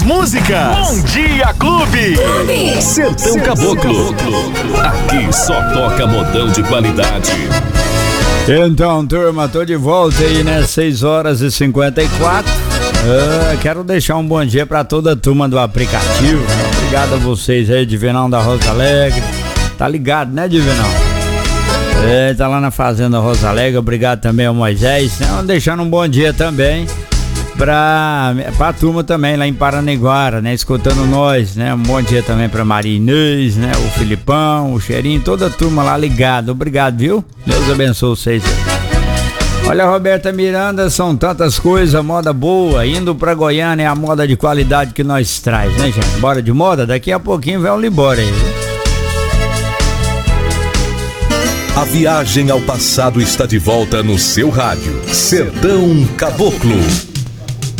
músicas. Bom Dia Clube. Sertão Caboclo. Aqui só toca modão de qualidade. Então, turma, tô de volta aí, né? 6h54. Quero deixar um bom dia pra toda a turma do aplicativo. Obrigado a vocês aí, Divinão da Rosa Alegre. Tá ligado, né, Divinão? Tá lá na Fazenda Rosa Alegre. Obrigado também ao Moisés, né? Deixando um bom dia também pra turma também lá em Paranaiguara, né? Escutando nós, né? Um bom dia também pra Maria Inês, né? O Filipão, o Cheirinho, toda a turma lá ligado. Obrigado, viu? Deus abençoe vocês. Olha, Roberta Miranda, são tantas coisas, moda boa. Indo pra Goiânia é a moda de qualidade que nós traz, né, gente? Bora de moda? Daqui a pouquinho vem o Libora aí, viu? A viagem ao passado está de volta no seu rádio. Sertão Caboclo.